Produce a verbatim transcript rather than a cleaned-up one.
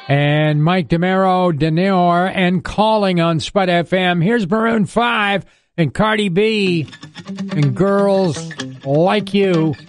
and Mike DeMero, Denor, and Calling on Spud F M. Here's Maroon five and Cardi B and Girls Like You.